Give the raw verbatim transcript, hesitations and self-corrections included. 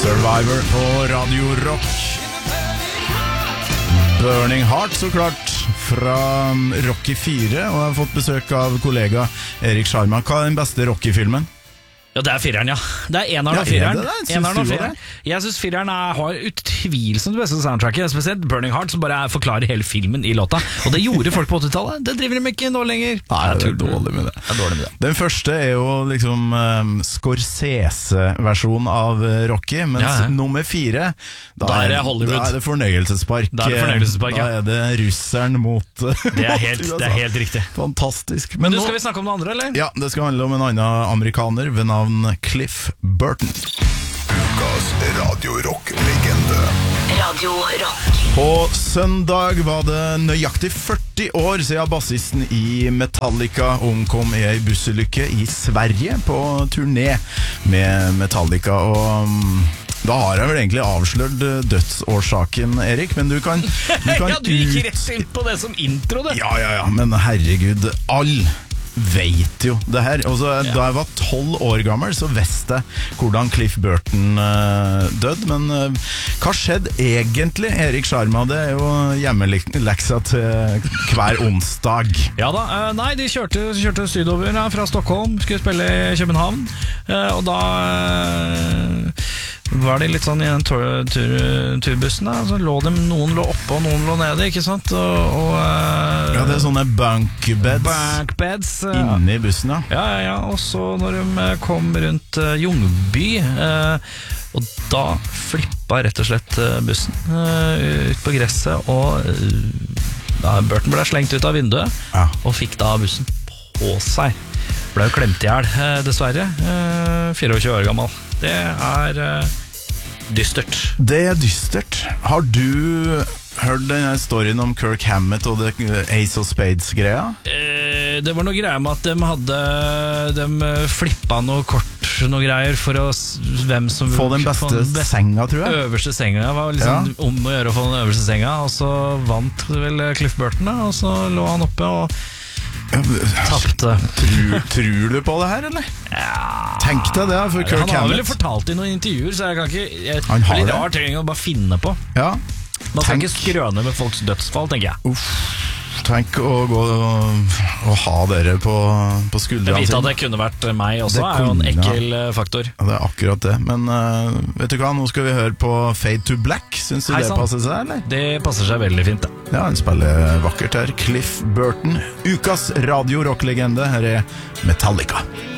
Survivor på Radio Rock. Burning Heart, så klart, fra Rocky fire. Og jeg har fått besøk av kollega Erik Sharma. Hva er den beste Rocky-filmen? Ja, det er fireren, ja. Det er eneren Ja, og fireren. er det det? Syns Eneren og du fireren. Jeg synes fireren er, har utvilsomt det beste soundtracket, spesielt Burning Heart, som bare er, forklarer hele filmen i låta. Og det gjorde folk på åttitallet. Det driver de ikke nå lenger. Nei, det er dårlig med det. Det er dårlig med det. Den første er jo liksom um, Scorsese-versjonen av Rocky, mens Ja, ja. nummer fire, da, Da er det Hollywood. Da er det fornøyelsespark. Da er det fornøyelsespark, ja. Da er det russeren mot Det er helt, det er helt riktig. Fantastisk. Men Men du, nå, skal vi snakke om det andre, eller? ja, det skal handle om en annen amerikaner ved navn Cliff Burton. Ukas Radio Rock-legende. Radio Rock. På søndag var det nøyaktig førti år siden bassisten i Metallica omkom i ei bussulykke i Sverige på turné med Metallica. Og um, da har jeg vel egentlig avslørt dødsårsaken, Erik, men du kan, du kan Ja, du gikk ut- rett inn på det som intro, det. Ja, ja, ja, men herregud, all vet jo det her. Også, Ja. Da jeg var tolv år gammel, så visste jeg hvordan Cliff Burton uh, døde. Men uh, hva skjedde egentlig, Erik Sharma? Det er jo hjemmeleksa til hver onsdag. Ja da, eh, nei, de kjørte, kjørte sydover ja, fra Stockholm, skulle spille i København, eh, og da eh, var de litt sånn i den tur, tur, turbussen da, så lå de, noen lå oppe og noen lå nede, ikke sant? Og, og eh, Ja, det er sånne bunkbeds bankbeds eh, inni bussen, ja. ja, ja, ja, og så når de eh, kom rundt eh, Ljungby, eh, og da flippa rett og slett eh, bussen eh, ut på gresset, og eh, da Burton ble slengt ut av vinduet, Ja. og fikk da bussen på seg. Ble jo klemt i hjel, eh, dessverre. Eh, fireogtjue år gammel. Det er eh, dystert. Det er dystert. Har du hørt denne storyen om Kirk Hammett og det Ace of Spades-greia? Eh, det var noe greier med at de hadde De flippa noe kort, noe greier, for å s- hvem som Få den få beste den beste senga, tror jeg. øverste senga. Det var liksom Ja. om å gjøre å få den øverste senga, og så vant vel Cliff Burton, da, og så lå han oppe og tapte. Tror, tror du på det her, eller? Ja. Tenk deg det, for Kirk Han har vel Hammett. fortalt i noen intervjuer, så jeg kan ikke jeg, Han har Veldig det. rar ting å bare finne på. Ja. Man skal Tenk. ikke skrøne med folks dødsfall, tenker jeg. Uff, tenk å gå og, og ha dere på, på Jeg skuldrene vet at sine. det kunne vært meg også, Det er jo en kunne, ekkel eh, faktor. Ja, det er akkurat det. Men uh, vet du hva, nå skal vi høre på Fade to Black. Syns du Hei, det sann. passer seg, eller? Det passer seg veldig fint, det. Ja, han spiller vakkert her. Cliff Burton, ukas radio rock-legende. Her er Metallica.